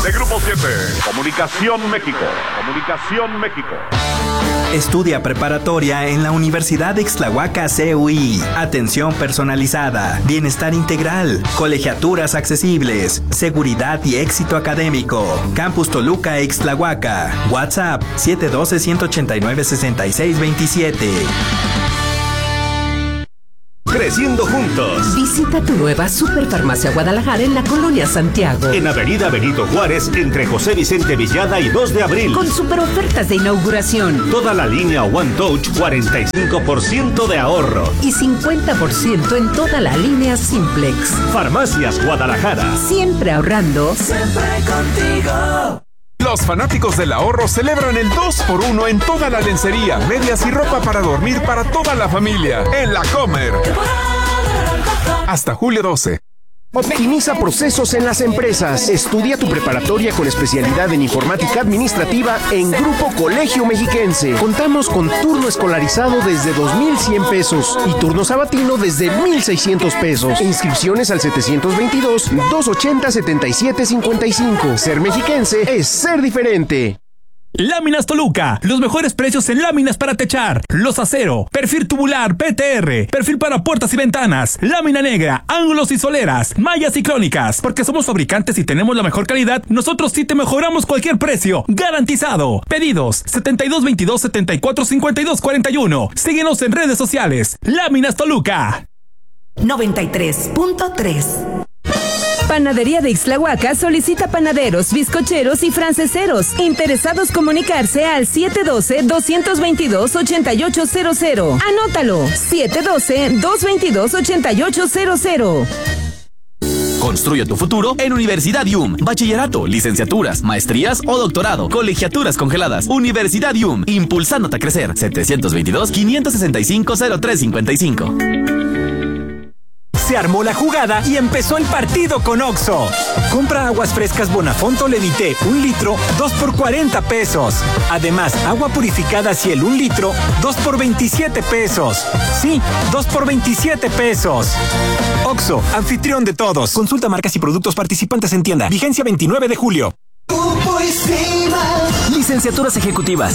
de Grupo 7. Comunicación México. Comunicación México. Estudia preparatoria en la Universidad de Ixtlahuaca CUI. Atención personalizada, bienestar integral, colegiaturas accesibles, seguridad y éxito académico. Campus Toluca Ixtlahuaca. WhatsApp 712-189-6627. Creciendo juntos. Visita tu nueva Superfarmacia Guadalajara en la Colonia Santiago. En Avenida Benito Juárez, entre José Vicente Villada y 2 de abril. Con super ofertas de inauguración. Toda la línea One Touch, 45% de ahorro. Y 50% en toda la línea Simplex. Farmacias Guadalajara. Siempre ahorrando. Siempre contigo. Los fanáticos del ahorro celebran el 2x1 en toda la lencería, medias y ropa para dormir para toda la familia. En La Comer. Hasta julio 12. Optimiza procesos en las empresas. Estudia tu preparatoria con especialidad en informática administrativa en Grupo Colegio Mexiquense. Contamos con turno escolarizado desde 2,100 pesos y turno sabatino desde 1,600 pesos. Inscripciones al 722-280-7755. Ser mexiquense es ser diferente. Láminas Toluca, los mejores precios en láminas para techar, los acero, perfil tubular PTR, perfil para puertas y ventanas, lámina negra, ángulos y soleras, mallas y crónicas. Porque somos fabricantes y tenemos la mejor calidad, nosotros sí te mejoramos cualquier precio, garantizado. Pedidos 7222-745241. Síguenos en redes sociales. Láminas Toluca 93.3. Panadería de Ixtlahuaca solicita panaderos, bizcocheros y franceseros. Interesados comunicarse al 712-222-8800. Anótalo, 712-222-8800. Construye tu futuro en Universidad IUM. Bachillerato, licenciaturas, maestrías o doctorado. Colegiaturas congeladas. Universidad IUM. Impulsándote a crecer. 722-565-0355. Se armó la jugada y empezó el partido con Oxxo. Compra aguas frescas Bonafonto Levité 1 litro, 2 por 40 pesos. Además, agua purificada Ciel 1 litro, 2 por 27 pesos. Sí, 2 por 27 pesos. Oxxo, anfitrión de todos. Consulta marcas y productos participantes en tienda. Vigencia 29 de julio. Licenciaturas ejecutivas.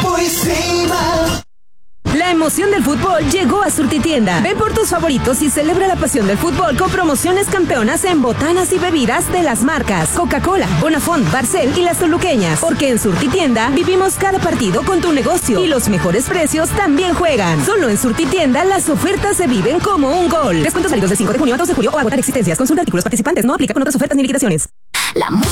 La emoción del fútbol llegó a Surtitienda. Ve por tus favoritos y celebra la pasión del fútbol con promociones campeonas en botanas y bebidas de las marcas Coca-Cola, Bonafont, Barcel y las toluqueñas. Porque en Surtitienda vivimos cada partido con tu negocio y los mejores precios también juegan. Solo en Surtitienda las ofertas se viven como un gol. Descuentos válidos del 5 de junio a 2 de julio o agotar existencias. Consulta artículos participantes. No aplica con otras ofertas ni liquidaciones. La música